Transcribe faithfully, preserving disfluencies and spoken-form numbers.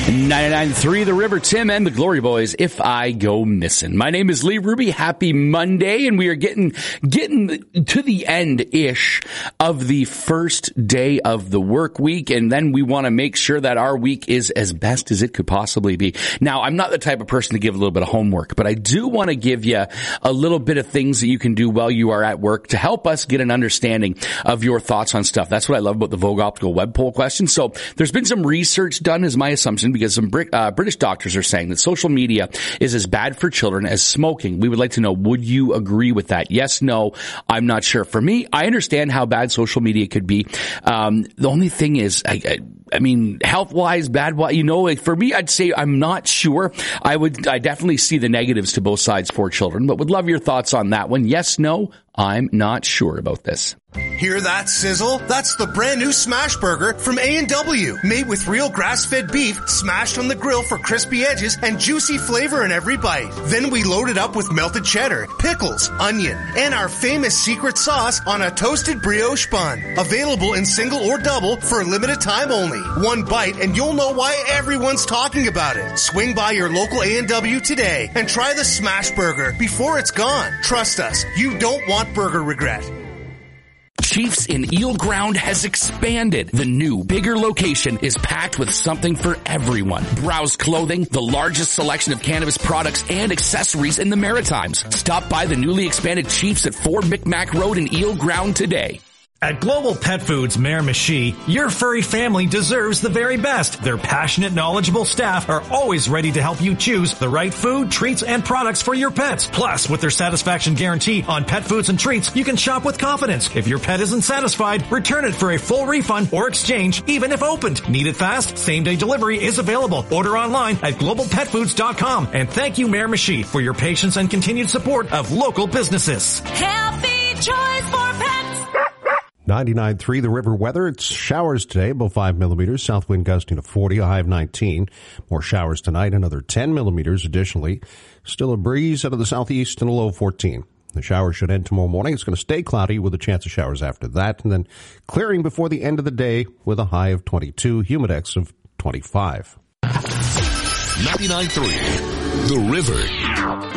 ninety-nine point three The River, Tim and the Glory Boys, If I Go Missing. My name is Lee Ruby. Happy Monday, and we are getting getting to the end-ish of the first day of the work week, and then we want to make sure that our week is as best as it could possibly be. Now, I'm not the type of person to give a little bit of homework, but I do want to give you a little bit of things that you can do while you are at work to help us get an understanding of your thoughts on stuff. That's what I love about the Vogue Optical web poll question. So there's been some research done, is my assumption, because some uh, British doctors are saying that social media is as bad for children as smoking. We would like to know, would you agree with that? Yes, no, I'm not sure. For me, I understand how bad social media could be. Um, the only thing is, I, I, I mean, health-wise, bad-wise, you know, like for me, I'd say I'm not sure. I would, I definitely see the negatives to both sides for children, but would love your thoughts on that one. Yes, no, I'm not sure about this. Hear that sizzle? That's the brand new Smash Burger from A and W. Made with real grass-fed beef, smashed on the grill for crispy edges and juicy flavor in every bite. Then we load it up with melted cheddar, pickles, onion, and our famous secret sauce on a toasted brioche bun. Available in single or double for a limited time only. One bite and you'll know why everyone's talking about it. Swing by your local A and W today and try the Smash Burger before it's gone. Trust us, you don't want burger regret. Chiefs in Eel Ground has expanded. The new, bigger location is packed with something for everyone. Browse Clothing, the largest selection of cannabis products and accessories in the Maritimes. Stop by the newly expanded Chiefs at four Micmac Road in Eel Ground today. At Global Pet Foods Miramichi, your furry family deserves the very best. Their passionate, knowledgeable staff are always ready to help you choose the right food, treats, and products for your pets. Plus, with their satisfaction guarantee on pet foods and treats, you can shop with confidence. If your pet isn't satisfied, return it for a full refund or exchange, even if opened. Need it fast? Same-day delivery is available. Order online at global pet foods dot com. And thank you, Miramichi, for your patience and continued support of local businesses. Healthy choice for pets. ninety-nine point three The River weather. It's showers today, about five millimeters. South wind gusting to forty, a high of nineteen. More showers tonight, another ten millimeters additionally. Still a breeze out of the southeast and a low of fourteen. The showers should end tomorrow morning. It's going to stay cloudy with a chance of showers after that, and then clearing before the end of the day with a high of twenty-two, humidex of twenty-five. ninety-nine point three The River.